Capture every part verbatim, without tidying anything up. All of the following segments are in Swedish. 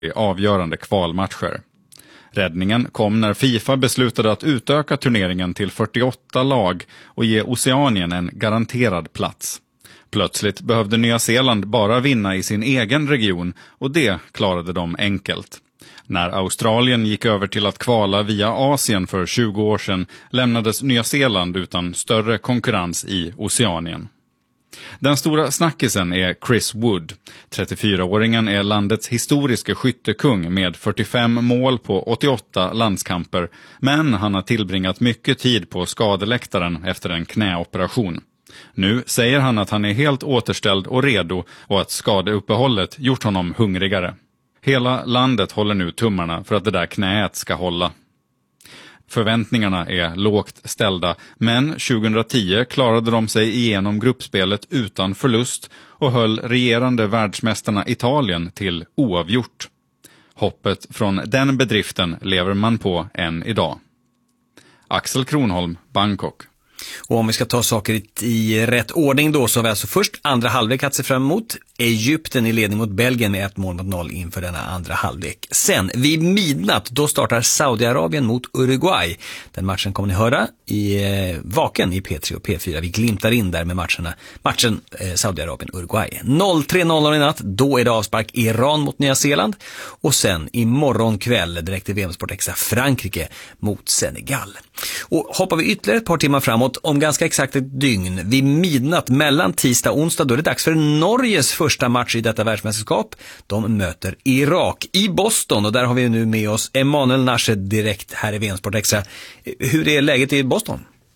i avgörande kvalmatcher. Räddningen kom när FIFA beslutade att utöka turneringen till fyrtioåtta lag och ge Oceanien en garanterad plats. Plötsligt behövde Nya Zeeland bara vinna i sin egen region och det klarade de enkelt. När Australien gick över till att kvala via Asien för tjugo år sedan lämnades Nya Zeeland utan större konkurrens i Oceanien. Den stora snackisen är Chris Wood. trettiofyraåringen är landets historiska skyttekung med fyrtiofem mål på åttioåtta landskamper, men han har tillbringat mycket tid på skadeläktaren efter en knäoperation. Nu säger han att han är helt återställd och redo och att skadeuppehållet gjort honom hungrigare. Hela landet håller nu tummarna för att det där knät ska hålla. Förväntningarna är lågt ställda, men tjugohundratio klarade de sig igenom gruppspelet utan förlust och höll regerande världsmästarna Italien till oavgjort. Hoppet från den bedriften lever man på än idag. Axel Kronholm, Bangkok. Och om vi ska ta saker i, i rätt ordning då, så har vi alltså först andra halvlek att se fram emot. Egypten i ledning mot Belgien med ett mål mot noll inför denna andra halvlek. Sen vid midnatt då startar Saudiarabien mot Uruguay. Den matchen kommer ni höra i eh, Vaken i P tre och P fyra. Vi glimtar in där med matcherna. Matchen eh, Saudiarabien-Uruguay. noll tre noll i natt, då är det avspark Iran mot Nya Zeeland. Och sen imorgon kväll direkt i V M-sport extra Frankrike mot Senegal. Och hoppar vi ytterligare ett par timmar framåt om ganska exakt ett dygn. Vid midnatt mellan tisdag och onsdag då är det dags för Norges första match i detta världsmästerskap. De möter Irak i Boston och där har vi nu med oss Emanuel Nashed direkt här i V M-sport extra. Hur är läget i Boston?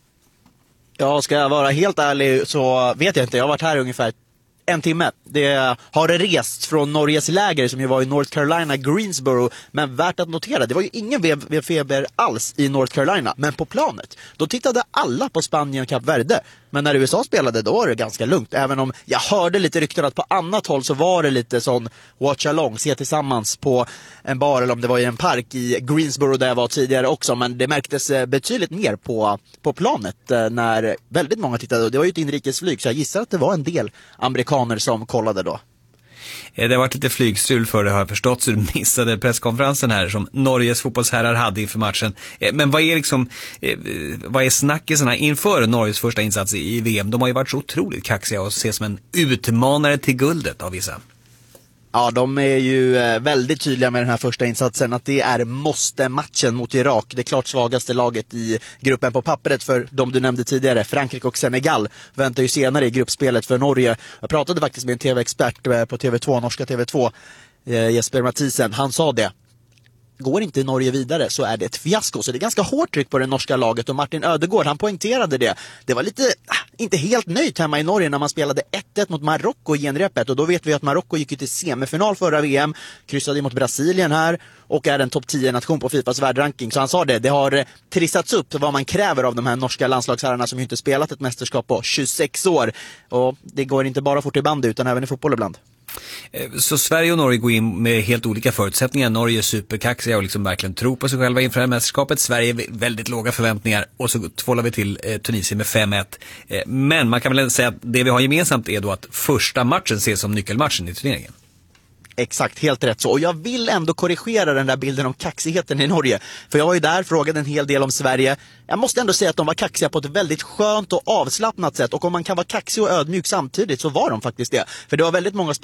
Ja, ska jag vara helt ärlig så vet jag inte. Jag har varit här ungefär en timme. Det har rest från Norges läger som ju var i North Carolina, Greensboro. Men värt att notera, det var ju ingen feber alls i North Carolina. Men på planet, då tittade alla på Spanien och Kap Verde. Men när U S A spelade, då var det ganska lugnt. Även om jag hörde lite rykten att på annat håll så var det lite sån watch along, se tillsammans på en bar eller om det var i en park i Greensboro där jag var tidigare också. Men det märktes betydligt mer på, på planet när väldigt många tittade. Det var ju ett inrikesflyg så jag gissar att det var en del amerikaner som kollade då. Det har varit lite flygstrul för det har jag förstått, så du missade presskonferensen här som Norges fotbollsherrar hade inför matchen. Men vad är liksom vad är snackisarna inför Norges första insats i V M? De har ju varit så otroligt kaxiga och ses som en utmanare till guldet av vissa. Ja, de är ju väldigt tydliga med den här första insatsen att det är måste-matchen mot Irak. Det klart svagaste laget i gruppen på pappret för de du nämnde tidigare. Frankrike och Senegal väntar ju senare i gruppspelet för Norge. Jag pratade faktiskt med en tv-expert på T V två, norska T V två, Jesper Mathisen. Han sa det. Går inte Norge vidare så är det ett fiasko. Så det är ganska hårt tryck på det norska laget. Och Martin Ödegård, han poängterade det. Det var lite, inte helt nöjt hemma i Norge när man spelade ett ett mot Marocko i genrepet. Och då vet vi att Marocko gick till semifinal förra V M. Kryssade mot Brasilien här. Och är en topp tio-nation på Fifas världsranking. Så han sa det, det har trissats upp vad man kräver av de här norska landslagsherrarna som ju inte spelat ett mästerskap på tjugosex år. Och det går inte bara fort i bandy utan även i fotboll ibland. Så Sverige och Norge går in med helt olika förutsättningar. Norge är superkaxiga och liksom verkligen tror på sig själva inför det här mästerskapet. Sverige är väldigt låga förväntningar och så tvålar vi till eh, Tunisien med fem ett. Eh, men man kan väl säga att det vi har gemensamt är då att första matchen ses som nyckelmatchen i turneringen. Exakt, helt rätt så. Och jag vill ändå korrigera den där bilden om kaxigheten i Norge. För jag var ju där, frågade en hel del om Sverige. Jag måste ändå säga att de var kaxiga på ett väldigt skönt och avslappnat sätt. Och om man kan vara kaxig och ödmjuk samtidigt så var de faktiskt det. För det var väldigt många